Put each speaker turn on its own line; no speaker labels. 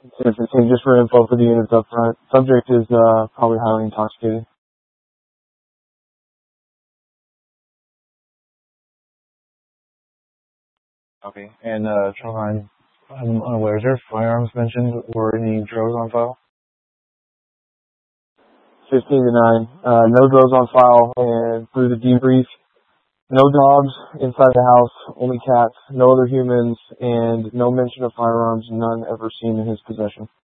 Just for info for the units up front. Subject is probably highly intoxicated. Okay. And Trelline, I'm unaware. Is there firearms mentioned or any drugs on file? 15 to 9. No drugs on file, and through the debrief, no dogs inside the house, only cats, no other humans, and no mention of firearms, none ever seen in his possession.